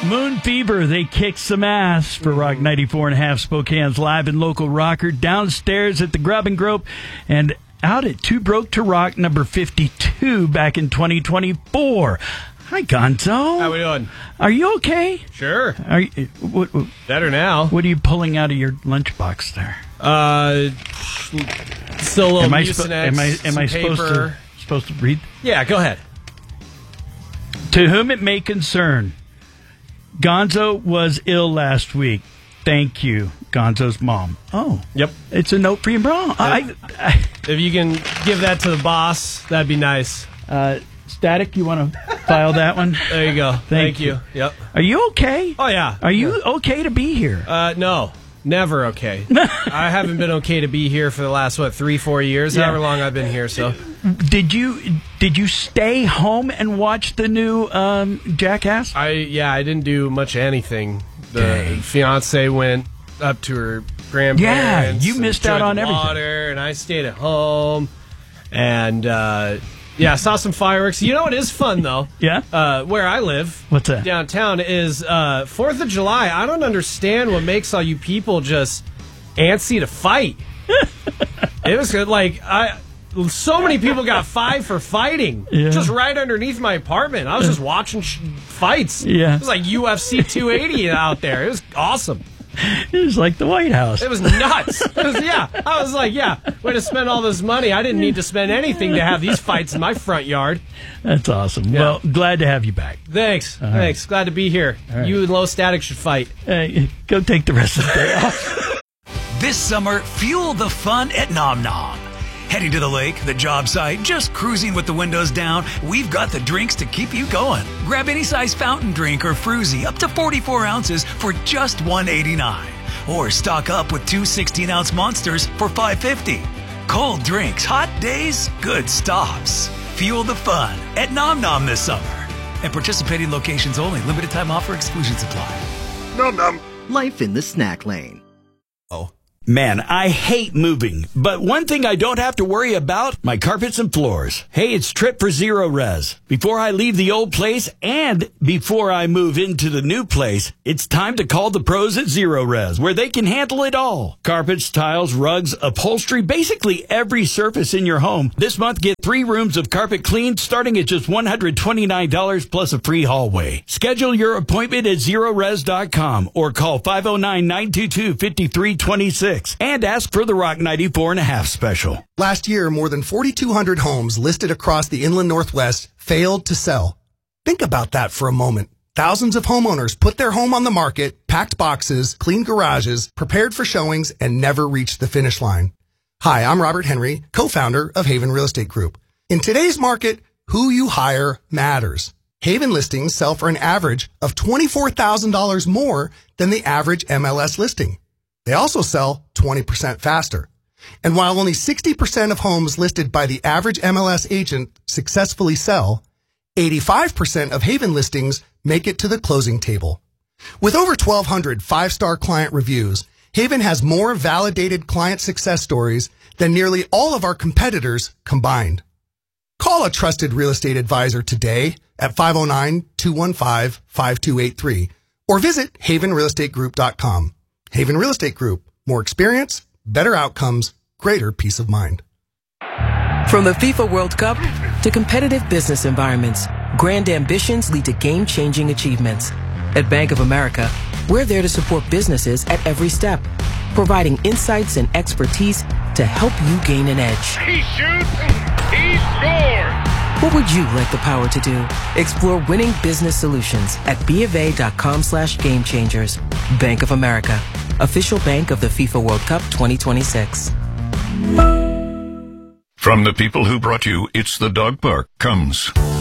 Moon Fever, they kick some ass for Rock 94.5, Spokane's live and local rocker, downstairs at the Grub and Grope, and out at Too Broke to Rock number 52 back in 2024. Hi, Gonzo. How we doing? Are you okay? Sure. Are you, Better now. What are you pulling out of your lunchbox there? Still a little am I Mucinex, supposed to read? Yeah, go ahead. To whom it may concern, Gonzo was ill last week. Thank you, Gonzo's mom. Oh. Yep. It's a note for your mom. If you can give that to the boss, that'd be nice. Static, you want to file that one? There you go. Thank you. Yep. Are you okay? Oh, yeah. Are you okay to be here? No. Never okay. I haven't been okay to be here for the last, 3-4 years, however long I've been here, so. Did you stay home and watch the new Jackass? I didn't do much anything. The fiance went up to her grandparents. Yeah, you missed out on everything. Water, and I stayed at home, and I saw some fireworks. You know what is fun though? Yeah. Where I live, what's that? Downtown is 4th of July. I don't understand what makes all you people just antsy to fight. It was good. So many people got fined for fighting just right underneath my apartment. I was just watching fights. Yeah. It was like UFC 280 out there. It was awesome. It was like the White House. It was nuts. I was like, way to spend all this money. I didn't need to spend anything to have these fights in my front yard. That's awesome. Yeah. Well, glad to have you back. Thanks. All Thanks. Right. Glad to be here. Right. You and Low Static should fight. Go take the rest of the day off. This summer, fuel the fun at Nom Nom. Heading to the lake, the job site, just cruising with the windows down, we've got the drinks to keep you going. Grab any size fountain drink or fruzy up to 44 ounces for just $1.89. Or stock up with 2 16-ounce monsters for $5.50. Cold drinks, hot days, good stops. Fuel the fun at Nom Nom this summer. And participating locations only. Limited time offer, exclusions apply. Nom Nom. Life in the snack lane. Oh. Man, I hate moving, but one thing I don't have to worry about, my carpets and floors. Hey, it's Trip for Zero Res. Before I leave the old place and before I move into the new place, it's time to call the pros at Zero Res, where they can handle it all. Carpets, tiles, rugs, upholstery, basically every surface in your home. This month, get 3 rooms of carpet cleaned starting at just $129 plus a free hallway. Schedule your appointment at ZeroRes.com or call 509-922-5326. And ask for the Rock 94.5 special. Last year, more than 4,200 homes listed across the inland Northwest failed to sell. Think about that for a moment. Thousands of homeowners put their home on the market, packed boxes, cleaned garages, prepared for showings, and never reached the finish line. Hi, I'm Robert Henry, co-founder of Haven Real Estate Group. In today's market, who you hire matters. Haven listings sell for an average of $24,000 more than the average MLS listing. They also sell 20% faster. And while only 60% of homes listed by the average MLS agent successfully sell, 85% of Haven listings make it to the closing table. With over 1,200 5-star client reviews, Haven has more validated client success stories than nearly all of our competitors combined. Call a trusted real estate advisor today at 509-215-5283 or visit havenrealestategroup.com. Haven Real Estate Group. More experience, better outcomes, greater peace of mind. From the FIFA World Cup to competitive business environments, grand ambitions lead to game-changing achievements. At Bank of America, we're there to support businesses at every step, providing insights and expertise to help you gain an edge. He shoots, he scores! What would you like the power to do? Explore winning business solutions at BofA.com/gamechangers. Bank of America, official bank of the FIFA World Cup 2026. From the people who brought you It's the Dog Park comes